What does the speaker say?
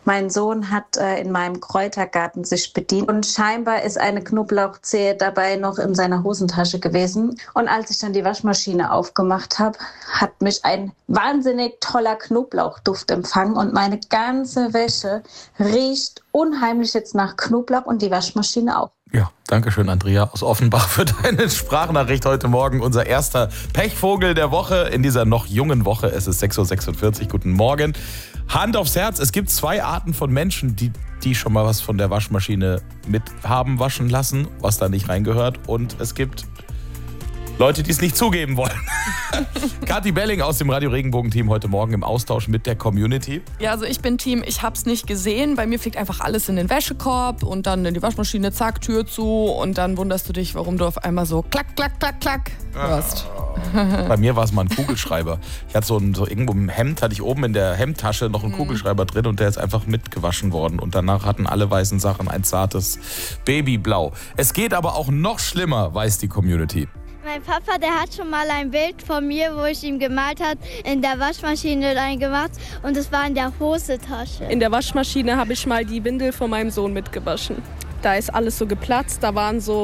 Mein Sohn hat in meinem Kräutergarten sich bedient und scheinbar ist eine Knoblauchzehe dabei noch in seiner Hosentasche gewesen. Und als ich dann die Waschmaschine aufgemacht habe, hat mich ein wahnsinnig toller Knoblauchduft empfangen und meine ganze Wäsche riecht unheimlich jetzt nach Knoblauch und die Waschmaschine auch. Ja, danke schön, Andrea aus Offenbach, für deine Sprachnachricht heute Morgen. Unser erster Pechvogel der Woche in dieser noch jungen Woche. Es ist 6:46 Uhr. Guten Morgen. Hand aufs Herz, es gibt 2 Arten von Menschen, die schon mal was von der Waschmaschine mit haben waschen lassen, was da nicht reingehört. Und es gibt Leute, die es nicht zugeben wollen. Kathi Belling aus dem Radio Regenbogen-Team heute Morgen im Austausch mit der Community. Ja, also ich bin Team, ich hab's nicht gesehen. Bei mir fliegt einfach alles in den Wäschekorb und dann in die Waschmaschine, zack, Tür zu. Und dann wunderst du dich, warum du auf einmal so klack, klack, klack, klack hörst. Bei mir war es mal ein Kugelschreiber. Ich hatte so irgendwo im Hemd, hatte ich oben in der Hemdtasche noch einen Kugelschreiber drin und der ist einfach mitgewaschen worden. Und danach hatten alle weißen Sachen ein zartes Babyblau. Es geht aber auch noch schlimmer, weiß die Community. Mein Papa, der hat schon mal ein Bild von mir, wo ich ihm gemalt habe, in der Waschmaschine reingemacht und es war in der Hosentasche. In der Waschmaschine habe ich mal die Windel von meinem Sohn mitgewaschen. Da ist alles so geplatzt, da waren so